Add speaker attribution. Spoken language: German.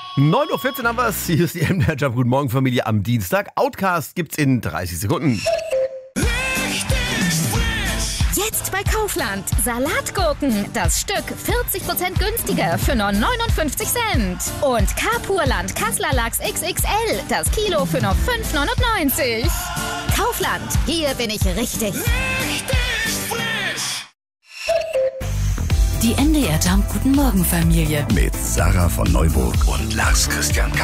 Speaker 1: 9:14 Uhr haben wir es. Hier ist die MDR Jump. Guten Morgen, Familie, am Dienstag. Outcast gibt's in 30 Sekunden.
Speaker 2: Jetzt bei Kaufland. Salatgurken. Das Stück 40% günstiger für nur 59 Cent. Und Carpurland Kassler Lachs XXL. Das Kilo für nur 5,99. Kaufland. Hier bin ich richtig.
Speaker 3: Die MDR Jump Guten Morgen Familie.
Speaker 4: Mit Sarah von Neuburg und Lars Christian